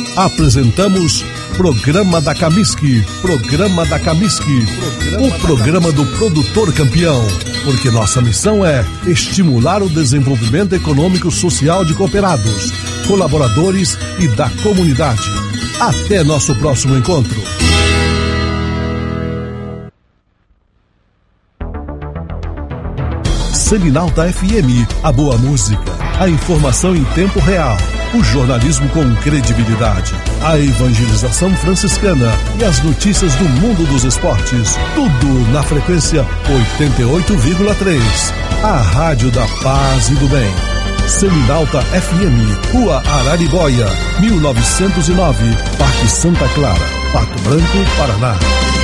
Apresentamos Programa da Camisque. Programa da Camisque. O programa do produtor campeão. Porque nossa missão é estimular o desenvolvimento econômico e social de cooperados, colaboradores e da comunidade. Até nosso próximo encontro. Selinalta FM, a boa música, a informação em tempo real, o jornalismo com credibilidade, a evangelização franciscana e as notícias do mundo dos esportes, tudo na frequência 88,3. A Rádio da Paz e do Bem. Selinalta FM, Rua Araribóia, 1909, Parque Santa Clara, Pato Branco, Paraná.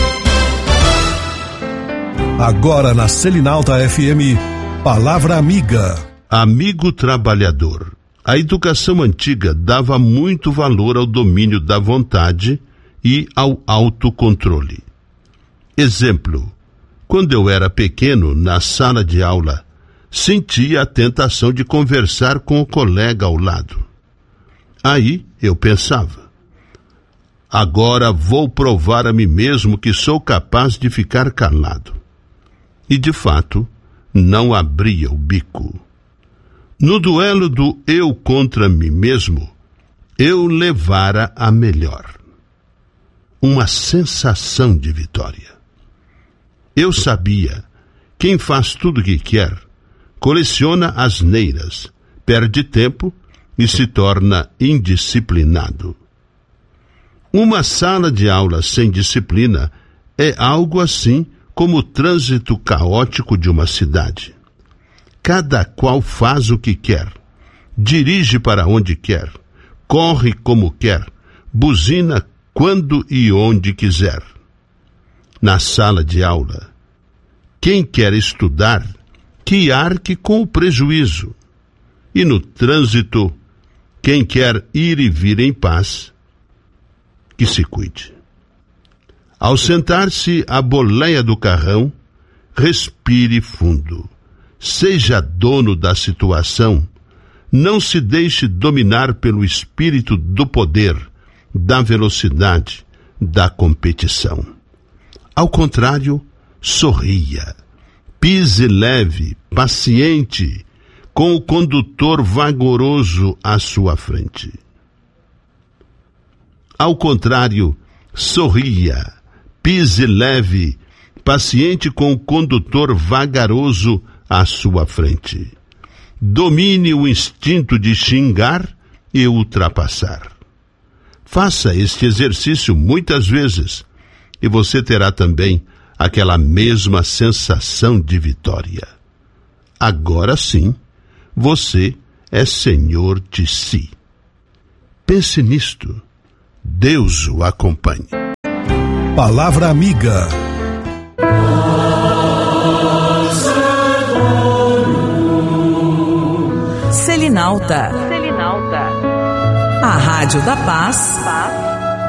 Agora na Selinalta FM, Palavra Amiga. Amigo trabalhador. A educação antiga dava muito valor ao domínio da vontade e ao autocontrole. Exemplo: quando eu era pequeno, na sala de aula, sentia a tentação de conversar com o colega ao lado. Aí eu pensava: agora vou provar a mim mesmo que sou capaz de ficar calado. E de fato, não abria o bico. No duelo do eu contra mim mesmo, eu levara a melhor. Uma sensação de vitória. Eu sabia: quem faz tudo o que quer, coleciona asneiras, perde tempo e se torna indisciplinado. Uma sala de aula sem disciplina é algo assim como o trânsito caótico de uma cidade. Cada qual faz o que quer, dirige para onde quer, corre como quer, buzina quando e onde quiser. Na sala de aula, quem quer estudar, que arque com o prejuízo. E no trânsito, quem quer ir e vir em paz, que se cuide. Ao sentar-se à boleia do carrão, respire fundo. Seja dono da situação. Não se deixe dominar pelo espírito do poder, da velocidade, da competição. Ao contrário, sorria. Pise leve, paciente, com o condutor vagaroso à sua frente. Ao contrário, sorria. Pise leve, paciente com o condutor vagaroso à sua frente. Domine o instinto de xingar e ultrapassar. Faça este exercício muitas vezes e você terá também aquela mesma sensação de vitória. Agora sim, você é senhor de si. Pense nisto. Deus o acompanhe. Palavra Amiga. Selinalta. A Rádio da Paz